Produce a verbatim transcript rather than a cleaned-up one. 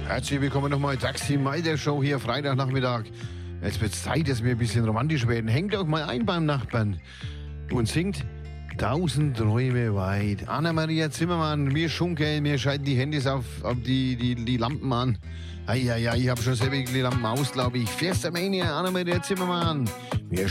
Herzlich willkommen nochmal, Taxi Meider Show hier, Freitagnachmittag. Jetzt wird es Zeit, dass wir ein bisschen romantisch werden. Hängt euch mal ein beim Nachbarn und singt Tausend Träume weit. Anna-Maria Zimmermann, wir schunkeln, wir schalten die Handys auf, auf die, die, die Lampen an. Eieiei, ich habe schon selber die Lampen aus, glaube ich. Fiesta Mania, Anna-Maria Zimmermann. Wir